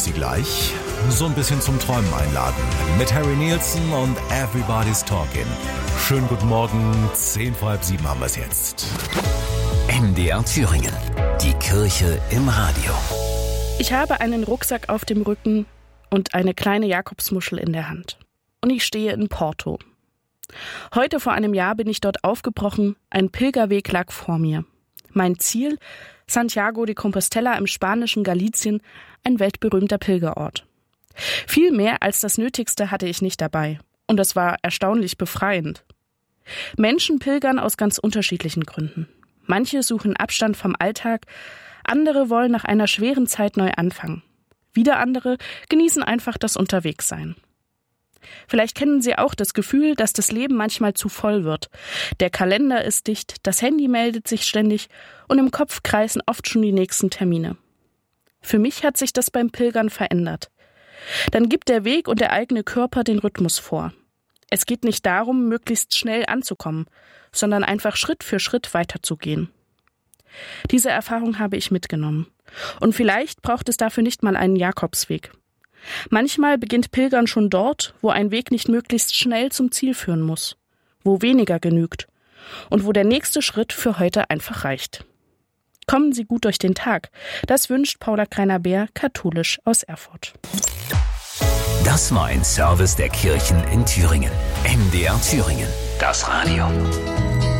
Sie gleich so ein bisschen zum Träumen einladen. Mit Harry Nilsson und Everybody's Talking. Schönen guten Morgen, 6:45 haben wir es jetzt. MDR Thüringen, die Kirche im Radio. Ich habe einen Rucksack auf dem Rücken und eine kleine Jakobsmuschel in der Hand. Und ich stehe in Porto. Heute vor einem Jahr bin ich dort aufgebrochen, ein Pilgerweg lag vor mir. Mein Ziel? Santiago de Compostela im spanischen Galicien, ein weltberühmter Pilgerort. Viel mehr als das Nötigste hatte ich nicht dabei. Und es war erstaunlich befreiend. Menschen pilgern aus ganz unterschiedlichen Gründen. Manche suchen Abstand vom Alltag, andere wollen nach einer schweren Zeit neu anfangen. Wieder andere genießen einfach das Unterwegssein. Vielleicht kennen Sie auch das Gefühl, dass das Leben manchmal zu voll wird. Der Kalender ist dicht, das Handy meldet sich ständig und im Kopf kreisen oft schon die nächsten Termine. Für mich hat sich das beim Pilgern verändert. Dann gibt der Weg und der eigene Körper den Rhythmus vor. Es geht nicht darum, möglichst schnell anzukommen, sondern einfach Schritt für Schritt weiterzugehen. Diese Erfahrung habe ich mitgenommen. Und vielleicht braucht es dafür nicht mal einen Jakobsweg. Manchmal beginnt Pilgern schon dort, wo ein Weg nicht möglichst schnell zum Ziel führen muss, wo weniger genügt und wo der nächste Schritt für heute einfach reicht. Kommen Sie gut durch den Tag. Das wünscht Paula Greiner-Beer, katholisch aus Erfurt. Das war ein Service der Kirchen in Thüringen. MDR Thüringen, das Radio.